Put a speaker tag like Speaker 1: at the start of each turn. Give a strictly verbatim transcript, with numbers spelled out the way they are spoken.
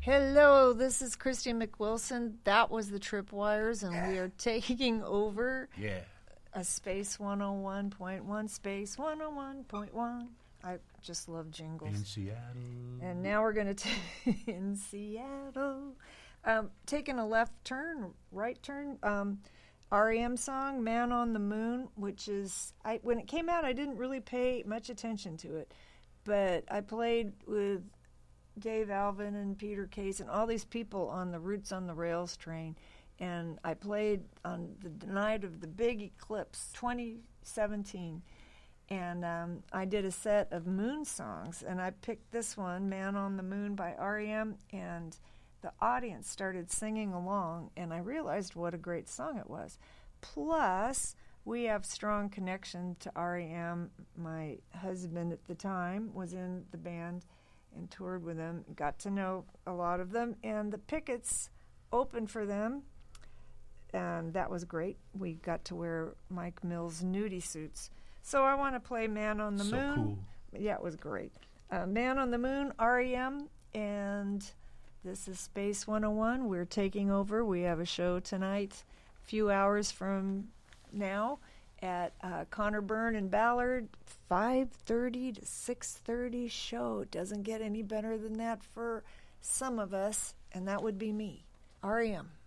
Speaker 1: Hello, this is Christy McWilson. That was the Tripwires, and we are taking over
Speaker 2: Yeah.
Speaker 1: a Space one oh one point one, Space one oh one point one. I just love jingles.
Speaker 2: In Seattle.
Speaker 1: And now we're going to take in Seattle. Um, taking a left turn, right turn. Um, R E M song, Man on the Moon, which is, I when it came out, I didn't really pay much attention to it. But I played with Dave Alvin and Peter Case and all these people on the Roots on the Rails train. And I played on the night of the big eclipse, twenty seventeen. And um, I did a set of Moon songs. And I picked this one, Man on the Moon by R E M. And the audience started singing along. And I realized what a great song it was. Plus, we have strong connection to R E M. My husband at the time was in the band and toured with them, got to know a lot of them, and the Pickets opened for them, and that was great. We got to wear Mike Mills' nudie suits. So I want to play Man on the
Speaker 2: So
Speaker 1: Moon.
Speaker 2: cool.
Speaker 1: Yeah, it was great. Uh, Man on the Moon, R E M, and this is Space one oh one. We're taking over. We have a show tonight, a few hours from now, at uh, Connor Byrne and Ballard, five thirty to six thirty show. Doesn't get any better than that for some of us, and that would be me. R E M.